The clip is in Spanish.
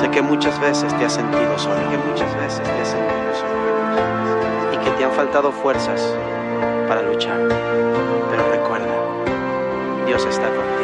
sé que muchas veces te has sentido solo, y que te han faltado fuerzas para luchar. Pero recuerda, Dios está contigo.